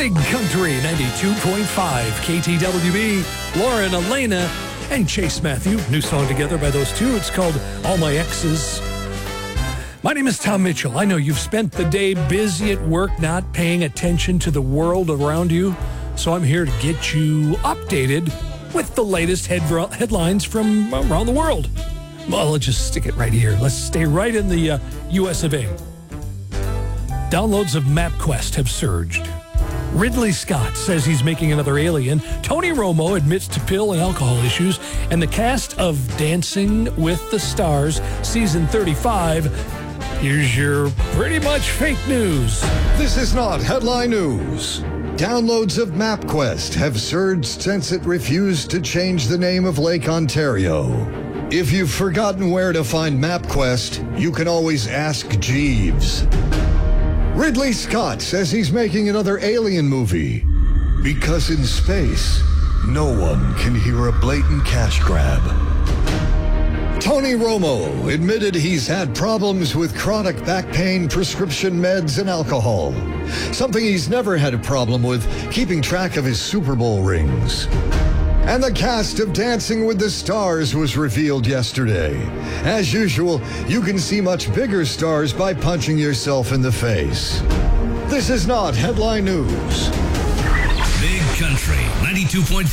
Big Country 92.5 KTWB. Lauren, Elena, and Chase Matthew. New song together by those two. It's called All My Exes. My name is Tom Mitchell. I know you've spent the day busy at work, not paying attention to the world around you. So I'm here to get you updated with the latest headlines from around the world. Well, let's just stick it right here. Let's stay right in the U.S. of A. Downloads of MapQuest have surged. Ridley Scott says he's making another Alien. Tony Romo admits to pill and alcohol issues. And the cast of Dancing with the Stars, season 35. Here's your pretty much fake news. This is not headline news. Downloads of MapQuest have surged since it refused to change the name of Lake Ontario. If you've forgotten where to find MapQuest, you can always ask Jeeves. Ridley Scott says he's making another Alien movie because in space, no one can hear a blatant cash grab. Tony Romo admitted he's had problems with chronic back pain, prescription meds, and alcohol. Something he's never had a problem with, keeping track of his Super Bowl rings. And the cast of Dancing with the Stars was revealed yesterday. As usual, you can see much bigger stars by punching yourself in the face. This is not headline news. Big Country 92.5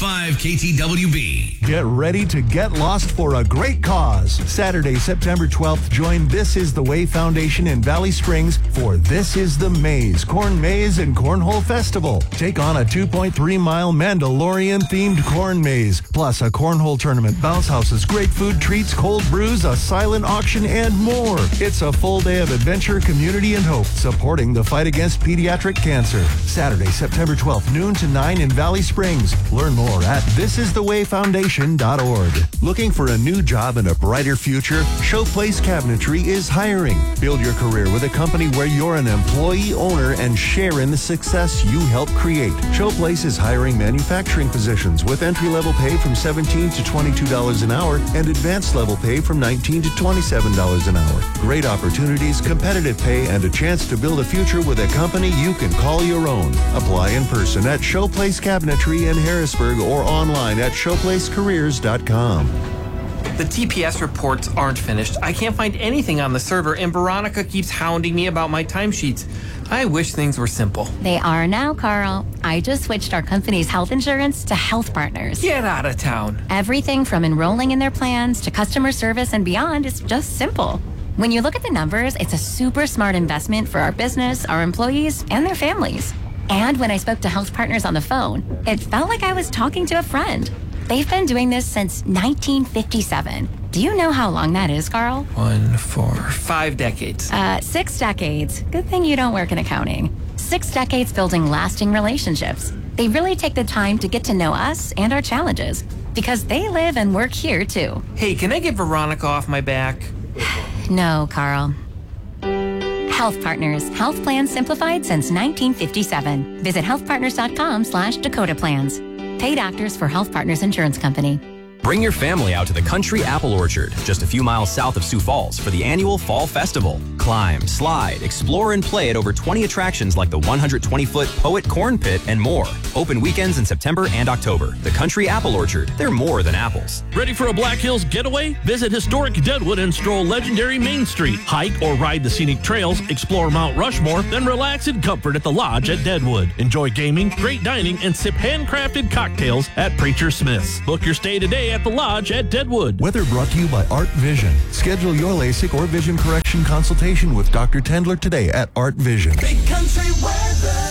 KTWB. Get ready to get lost for a great cause. Saturday, September 12th, join This Is the Way Foundation in Valley Springs for This Is the Maze, Corn Maze and Cornhole Festival. Take on a 2.3-mile Mandalorian-themed corn maze, plus a cornhole tournament, bounce houses, great food treats, cold brews, a silent auction, and more. It's a full day of adventure, community, and hope, supporting the fight against pediatric cancer. Saturday, September 12th, noon to 9 in Valley Springs. Learn more at thisisthewayfoundation.org. Looking for a new job and a brighter future? Showplace Cabinetry is hiring. Build your career with a company where you're an employee owner and share in the success you help create. Showplace is hiring manufacturing positions with entry-level pay from $17 to $22 an hour and advanced level pay from $19 to $27 an hour. Great opportunities, competitive pay, and a chance to build a future with a company you can call your own. Apply in person at Showplace Cabinetry in Harrisburg or online at showplacecareers.com. The TPS reports aren't finished. I can't find anything on the server, and Veronica keeps hounding me about my timesheets. I wish things were simple. They are now, Carl. I just switched our company's health insurance to Health Partners. Get out of town. Everything from enrolling in their plans to customer service and beyond is just simple. When you look at the numbers, it's a super smart investment for our business, our employees, and their families. And when I spoke to Health Partners on the phone, it felt like I was talking to a friend. They've been doing this since 1957. Do you know how long that is, Carl? 1, 4, 5 decades. 6 decades. Good thing you don't work in accounting. 6 decades building lasting relationships. They really take the time to get to know us and our challenges because they live and work here, too. Hey, can I get Veronica off my back? No, Carl. Health Partners. Health plans simplified since 1957. Visit healthpartners.com/Dakota Plans. Pay doctors for Health Partners Insurance Company. Bring your family out to the Country Apple Orchard, just a few miles south of Sioux Falls, for the annual Fall Festival. Climb, slide, explore, and play at over 20 attractions like the 120-foot Poet Corn Pit and more. Open weekends in September and October. The Country Apple Orchard. They're more than apples. Ready for a Black Hills getaway? Visit historic Deadwood and stroll legendary Main Street. Hike or ride the scenic trails, explore Mount Rushmore, then relax in comfort at the Lodge at Deadwood. Enjoy gaming, great dining, and sip handcrafted cocktails at Preacher Smith's. Book your stay today at the Lodge at Deadwood. Weather brought to you by Art Vision. Schedule your LASIK or vision correction consultation with Dr. Tendler today at Art Vision. Big Country weather.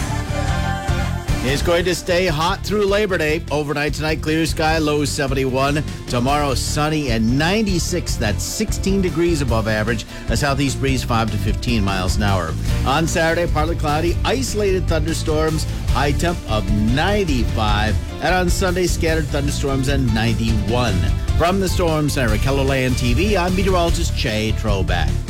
It's going to stay hot through Labor Day. Overnight tonight, clear sky, low 71. Tomorrow, sunny and 96. That's 16 degrees above average. A southeast breeze 5 to 15 miles an hour. On Saturday, partly cloudy, isolated thunderstorms, high temp of 95. And on Sunday, scattered thunderstorms and 91. From the Storm Center at KELOLAND TV, I'm meteorologist Che Troback.